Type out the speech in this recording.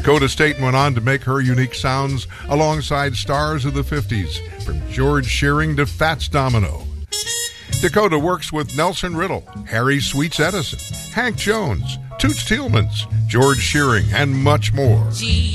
Dakota Staten went on to make her unique sounds alongside stars of the 50s, from George Shearing to Fats Domino. Dakota works with Nelson Riddle, Harry Sweets Edison, Hank Jones, Toots Thielemans, George Shearing, and much more.